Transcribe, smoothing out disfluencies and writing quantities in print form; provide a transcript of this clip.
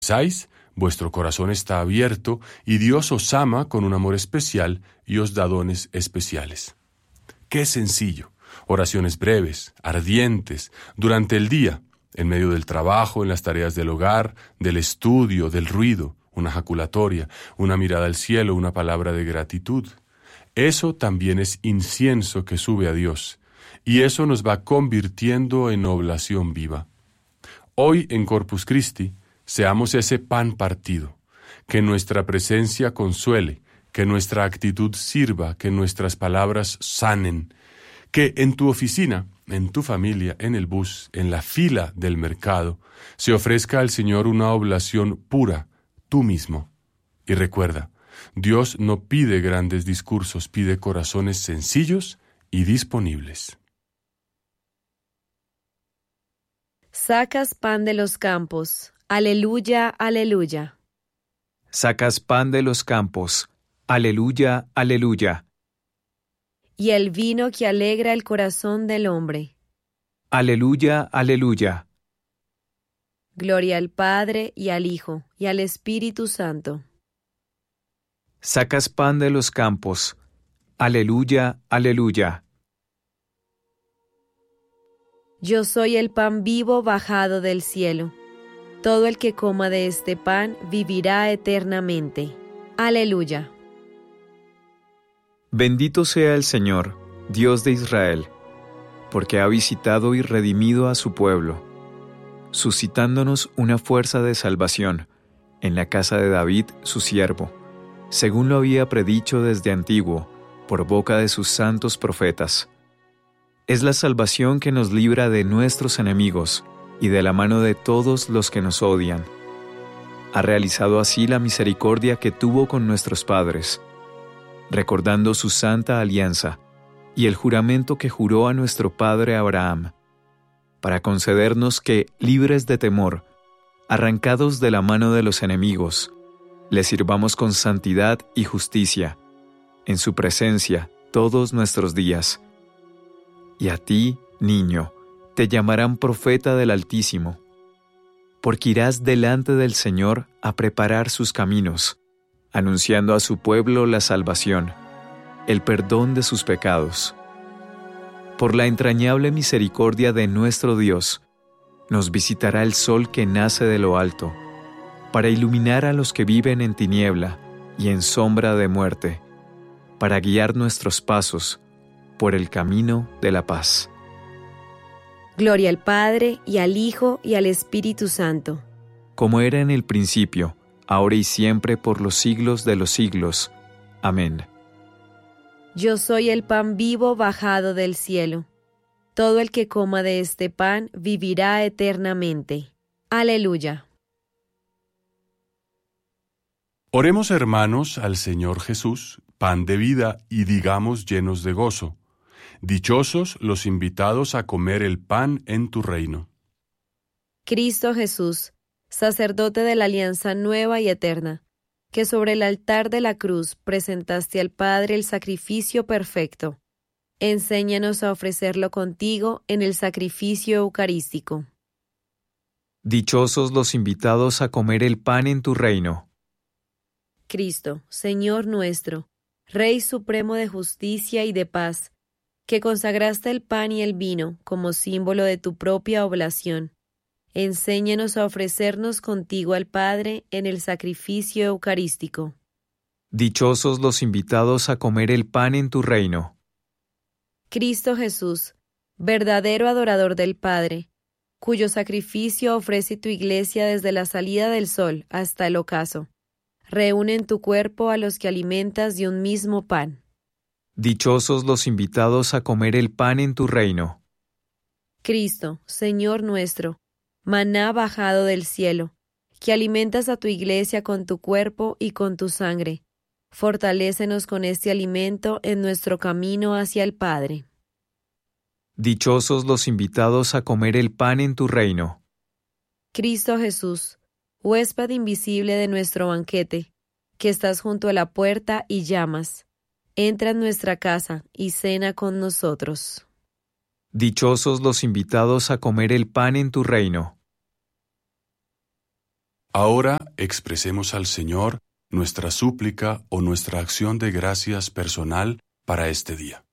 pensáis, vuestro corazón está abierto y Dios os ama con un amor especial y os da dones especiales. ¡Qué sencillo! Oraciones breves, ardientes, durante el día, en medio del trabajo, en las tareas del hogar, del estudio, del ruido, una jaculatoria, una mirada al cielo, una palabra de gratitud. Eso también es incienso que sube a Dios, y eso nos va convirtiendo en oblación viva. Hoy en Corpus Christi, seamos ese pan partido, que nuestra presencia consuele, que nuestra actitud sirva, que nuestras palabras sanen, que en tu oficina, en tu familia, en el bus, en la fila del mercado, se ofrezca al Señor una oblación pura, tú mismo. Y recuerda, Dios no pide grandes discursos, pide corazones sencillos y disponibles. Sacas pan de los campos. Aleluya, aleluya. Sacas pan de los campos. Aleluya, aleluya. Y el vino que alegra el corazón del hombre. Aleluya, aleluya. Gloria al Padre, y al Hijo, y al Espíritu Santo. Sacas pan de los campos. Aleluya, aleluya. Yo soy el pan vivo bajado del cielo. Todo el que coma de este pan vivirá eternamente. Aleluya. Bendito sea el Señor, Dios de Israel, porque ha visitado y redimido a su pueblo, suscitándonos una fuerza de salvación en la casa de David, su siervo, según lo había predicho desde antiguo, por boca de sus santos profetas. Es la salvación que nos libra de nuestros enemigos y de la mano de todos los que nos odian. Ha realizado así la misericordia que tuvo con nuestros padres, recordando su santa alianza y el juramento que juró a nuestro padre Abraham, para concedernos que, libres de temor, arrancados de la mano de los enemigos, le sirvamos con santidad y justicia, en su presencia todos nuestros días. Y a ti, niño, te llamarán profeta del Altísimo, porque irás delante del Señor a preparar sus caminos, anunciando a su pueblo la salvación, el perdón de sus pecados. Por la entrañable misericordia de nuestro Dios, nos visitará el sol que nace de lo alto, para iluminar a los que viven en tiniebla y en sombra de muerte, para guiar nuestros pasos por el camino de la paz. Gloria al Padre, y al Hijo, y al Espíritu Santo. Como era en el principio, ahora y siempre, por los siglos de los siglos. Amén. Yo soy el pan vivo bajado del cielo. Todo el que coma de este pan vivirá eternamente. Aleluya. Oremos, hermanos, al Señor Jesús, pan de vida, y digamos llenos de gozo: dichosos los invitados a comer el pan en tu reino. Cristo Jesús, sacerdote de la alianza nueva y eterna, que sobre el altar de la cruz presentaste al Padre el sacrificio perfecto, enséñanos a ofrecerlo contigo en el sacrificio eucarístico. Dichosos los invitados a comer el pan en tu reino. Cristo, Señor nuestro, Rey supremo de justicia y de paz, que consagraste el pan y el vino como símbolo de tu propia oblación, enséñanos a ofrecernos contigo al Padre en el sacrificio eucarístico. Dichosos los invitados a comer el pan en tu reino. Cristo Jesús, verdadero adorador del Padre, cuyo sacrificio ofrece tu Iglesia desde la salida del sol hasta el ocaso, reúne en tu cuerpo a los que alimentas de un mismo pan. Dichosos los invitados a comer el pan en tu reino. Cristo, Señor nuestro, maná bajado del cielo, que alimentas a tu Iglesia con tu cuerpo y con tu sangre, fortalécenos con este alimento en nuestro camino hacia el Padre. Dichosos los invitados a comer el pan en tu reino. Cristo Jesús, huésped invisible de nuestro banquete, que estás junto a la puerta y llamas, entra en nuestra casa y cena con nosotros. Dichosos los invitados a comer el pan en tu reino. Ahora expresemos al Señor nuestra súplica o nuestra acción de gracias personal para este día.